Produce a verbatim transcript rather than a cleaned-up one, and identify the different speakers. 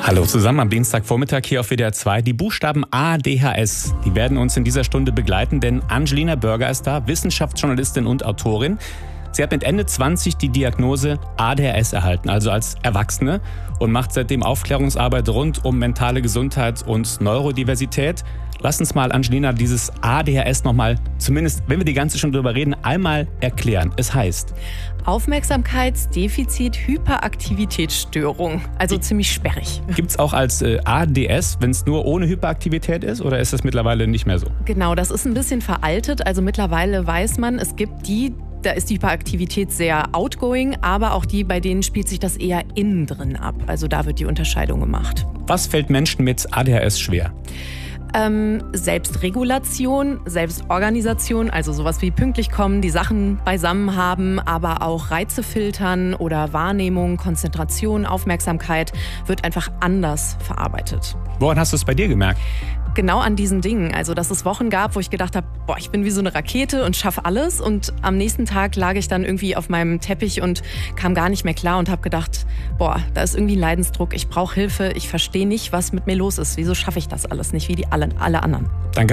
Speaker 1: Hallo zusammen am Dienstagvormittag hier auf W D R zwei. Die Buchstaben A D H S, die werden uns in dieser Stunde begleiten, denn Angelina Börger ist da, Wissenschaftsjournalistin und Autorin. Sie hat mit Ende zwanzig die Diagnose A D H S erhalten, also als Erwachsene, und macht seitdem Aufklärungsarbeit rund um mentale Gesundheit und Neurodiversität. Lass uns mal, Angelina, dieses A D H S nochmal, zumindest wenn wir die ganze schon drüber reden, einmal erklären. Es heißt
Speaker 2: Aufmerksamkeitsdefizit-Hyperaktivitätsstörung. Also ziemlich sperrig.
Speaker 1: Gibt es auch als äh, A D S, wenn es nur ohne Hyperaktivität ist, oder ist das mittlerweile nicht mehr so?
Speaker 2: Genau, das ist ein bisschen veraltet. Also mittlerweile weiß man, es gibt die, da ist die Hyperaktivität sehr outgoing, aber auch die, bei denen spielt sich das eher innen drin ab. Also da wird die Unterscheidung gemacht.
Speaker 1: Was fällt Menschen mit A D H S schwer?
Speaker 2: Ähm, Selbstregulation, Selbstorganisation, also sowas wie pünktlich kommen, die Sachen beisammen haben, aber auch Reize filtern oder Wahrnehmung, Konzentration, Aufmerksamkeit wird einfach anders verarbeitet.
Speaker 1: Woran hast du es bei dir gemerkt?
Speaker 2: Genau an diesen Dingen. Also, dass es Wochen gab, wo ich gedacht habe, boah, ich bin wie so eine Rakete und schaffe alles. Und am nächsten Tag lag ich dann irgendwie auf meinem Teppich und kam gar nicht mehr klar und habe gedacht, boah, da ist irgendwie ein Leidensdruck, ich brauche Hilfe, ich verstehe nicht, was mit mir los ist. Wieso schaffe ich das alles nicht, wie die alle, alle anderen?
Speaker 1: Dann